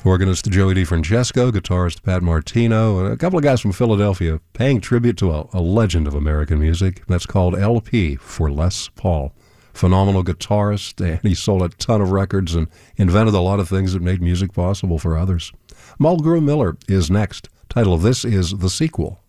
Organist Joey DeFrancesco, guitarist Pat Martino, and a couple of guys from Philadelphia paying tribute to a legend of American music. That's called LP for Les Paul. Phenomenal guitarist, and he sold a ton of records and invented a lot of things that made music possible for others. Mulgrew Miller is next. Title of this is The Sequel.